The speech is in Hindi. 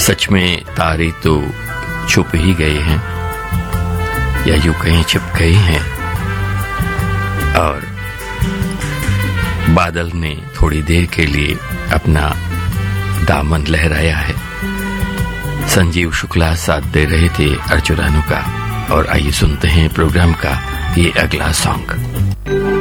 सच में तारे तो छुप ही गए हैं या यूं कहीं छिप गए हैं, और बादल ने थोड़ी देर के लिए अपना दामन लहराया है। संजीव शुक्ला साथ दे रहे थे अर्जुरानू का। और आइए सुनते हैं प्रोग्राम का ये अगला सॉन्ग।